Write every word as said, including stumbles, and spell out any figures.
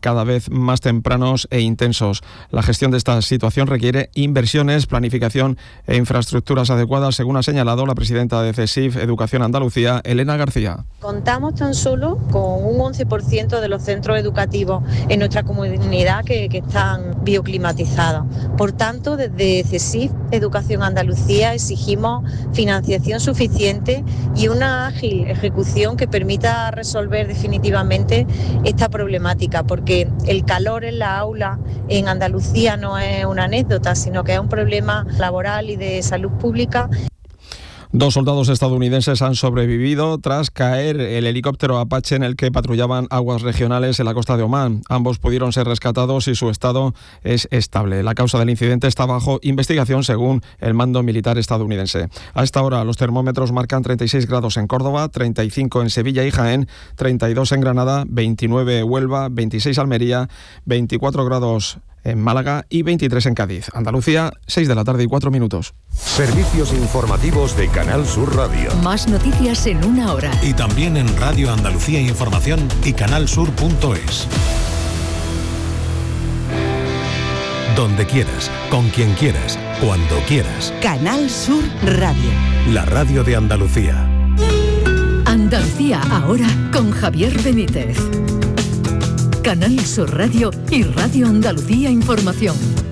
cada vez más tempranos e intensos. La gestión de esta situación requiere inversiones, planificación e infraestructuras adecuadas, según ha señalado la presidenta de CESIF Educación Andalucía, Elena García. Contamos tan solo con un once por ciento de los centros educativos en nuestra comunidad que, que están bioclimatizados. Por tanto, desde CESIF Educación Andalucía exigimos financiación suficiente y una ágil ejecución que permita resolver definitivamente esta problemática, porque el calor en la aula en Andalucía no es una anécdota, sino que es un problema laboral y de salud pública. Dos soldados estadounidenses han sobrevivido tras caer el helicóptero Apache en el que patrullaban aguas regionales en la costa de Omán. Ambos pudieron ser rescatados y su estado es estable. La causa del incidente está bajo investigación según el mando militar estadounidense. A esta hora los termómetros marcan treinta y seis grados en Córdoba, treinta y cinco en Sevilla y Jaén, treinta y dos en Granada, veintinueve en Huelva, veintiséis Almería, veinticuatro grados en Málaga y veintitrés en Cádiz. Andalucía, seis de la tarde y cuatro minutos. Servicios informativos de Canal Sur Radio. Más noticias en una hora. Y también en Radio Andalucía Información y canalsur punto es. Donde quieras, con quien quieras, cuando quieras. Canal Sur Radio. La radio de Andalucía. Andalucía ahora con Javier Benítez. Canal Sur Radio y Radio Andalucía Información.